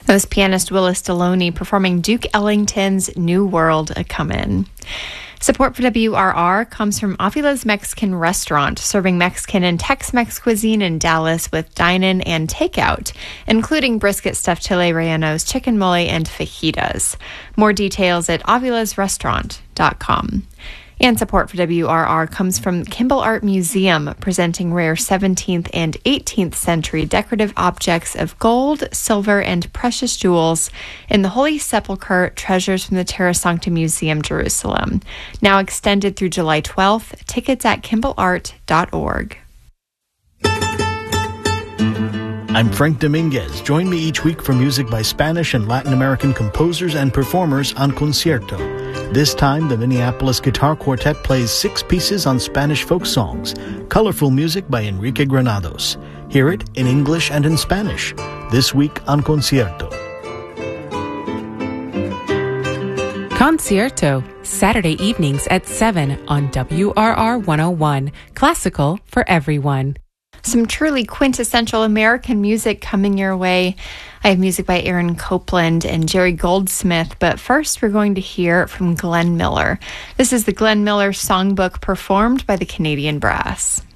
That was pianist Willis Deloney performing Duke Ellington's New World A-Comin'. Support for WRR comes from Avila's Mexican Restaurant, serving Mexican and Tex-Mex cuisine in Dallas with dine-in and takeout, including brisket stuffed chile rellenos, chicken mole, and fajitas. More details at avilasrestaurant.com. And support for WRR comes from Kimball Art Museum, presenting rare 17th and 18th century decorative objects of gold, silver, and precious jewels in the Holy Sepulchre Treasures from the Terra Sancta Museum, Jerusalem. Now extended through July 12th. Tickets at kimballart.org. I'm Frank Dominguez. Join me each week for music by Spanish and Latin American composers and performers on Concierto. This time, the Minneapolis Guitar Quartet plays 6 pieces on Spanish folk songs, colorful music by Enrique Granados. Hear it in English and in Spanish. This week on Concierto. Concierto, Saturday evenings at 7 on WRR 101. Classical for everyone. Some truly quintessential American music coming your way. I have music by Aaron Copland and Jerry Goldsmith, but first we're going to hear from Glenn Miller. This is the Glenn Miller Songbook performed by the Canadian Brass.